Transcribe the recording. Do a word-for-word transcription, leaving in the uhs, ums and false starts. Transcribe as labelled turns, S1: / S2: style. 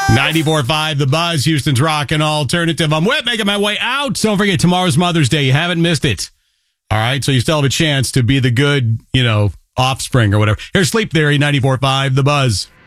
S1: ninety-four point five The Buzz, Houston's rock and alternative. I'm Whip, making my way out. Don't forget, tomorrow's Mother's Day. You haven't missed it. All right, so you still have a chance to be the good, you know, offspring or whatever. Here's Sleep Theory, ninety-four point five The Buzz.